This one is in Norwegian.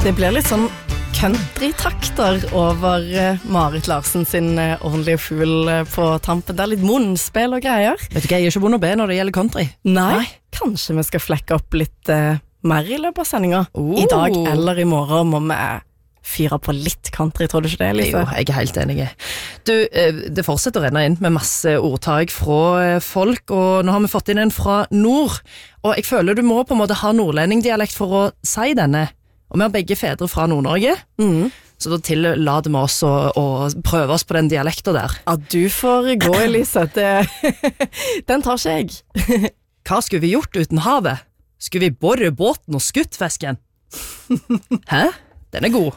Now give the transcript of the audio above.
Det blir litt sånn country-takter over Marit Larsen sin ordentlige fugl på tampen. Det er litt munnspill og greier. Vet du hva, jeg er ikke vond å be når det gjelder country. Nei, kanskje vi skal flekke opp litt mer i løpet av sendingen. I dag eller i morgen må vi fyre på litt country, tror du ikke det, Lise? Jo, jeg er helt enig. Du, det fortsetter å renne inn med masse ordtak fra folk, og nå har vi fått inn en fra nord, og jeg føler du må på en måte ha nordlendingdialekt for å si denne. Og vi har begge fedre fra Nord-Norge, så da tillater vi oss å prøve oss på den dialekten der. Ja, du får gå, Elise. Den tar ikke jeg. Hva skulle vi gjort uten havet? Skulle vi borre båten og skutt fisken? Hæ? Den er god.